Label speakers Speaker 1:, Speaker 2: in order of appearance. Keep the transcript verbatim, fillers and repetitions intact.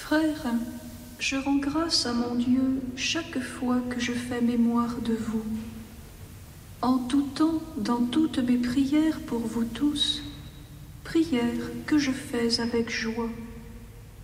Speaker 1: Frères, je rends grâce à mon Dieu chaque fois que je fais mémoire de vous. En tout temps, dans toutes mes prières pour vous tous, prières que je fais avec joie.